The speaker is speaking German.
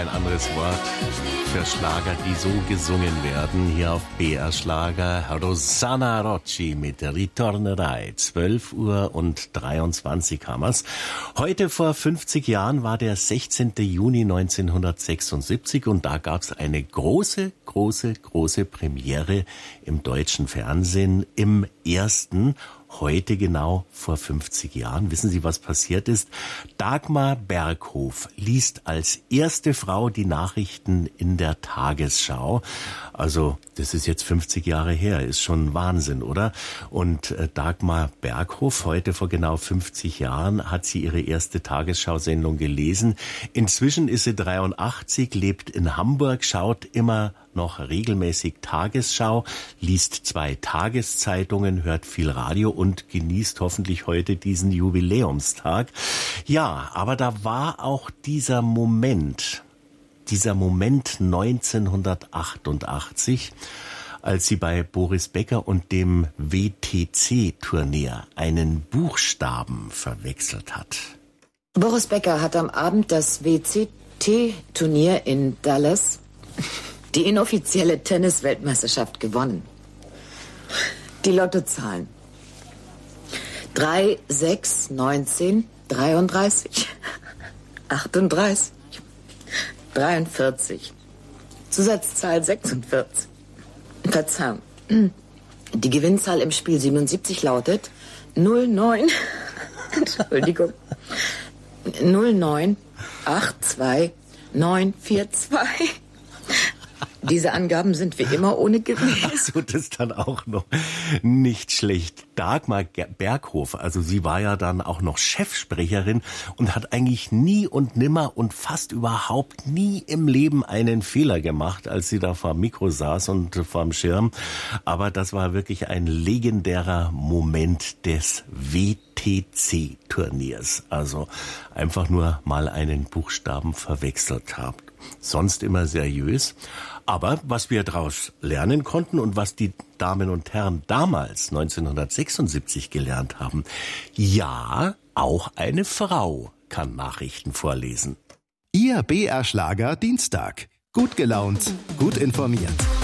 kein anderes Wort für Schlager, die so gesungen werden. Hier auf BR Schlager Rosanna Rocci mit Ritornerai. 12:23 haben wir's. Heute vor 50 Jahren war der 16. Juni 1976 und da gab's eine große Premiere im deutschen Fernsehen, im ersten. Heute genau vor 50 Jahren. Wissen Sie, was passiert ist? Dagmar Berghof liest als erste Frau die Nachrichten in der Tagesschau. Also, das ist jetzt 50 Jahre her. Ist schon Wahnsinn, oder? Und Dagmar Berghof, heute vor genau 50 Jahren, hat sie ihre erste Tagesschau-Sendung gelesen. Inzwischen ist sie 83, lebt in Hamburg, schaut immer noch regelmäßig Tagesschau, liest 2 Tageszeitungen, hört viel Radio und genießt hoffentlich heute diesen Jubiläumstag. Ja, aber da war auch dieser Moment 1988, als sie bei Boris Becker und dem WTC-Turnier einen Buchstaben verwechselt hat. Boris Becker hat am Abend das WTC-Turnier in Dallas, die inoffizielle Tennis-Weltmeisterschaft, gewonnen. Die Lottozahlen: 3, 6, 19, 33, 38, 43, Zusatzzahl 46. Verzeihung. Die Gewinnzahl im Spiel 77 lautet 09, Entschuldigung, 0982942. Diese Angaben sind wie immer ohne gewählt. Ach so, das dann auch noch nicht schlecht. Dagmar Berghof, also sie war ja dann auch noch Chefsprecherin und hat eigentlich nie und nimmer und fast überhaupt nie im Leben einen Fehler gemacht, als sie da vor dem Mikro saß und vor dem Schirm. Aber das war wirklich ein legendärer Moment des WTC-Turniers. Also einfach nur mal einen Buchstaben verwechselt habt. Sonst immer seriös. Aber was wir daraus lernen konnten und was die Damen und Herren damals 1976 gelernt haben, ja, auch eine Frau kann Nachrichten vorlesen. Ihr BR Schlager Dienstag. Gut gelaunt, gut informiert.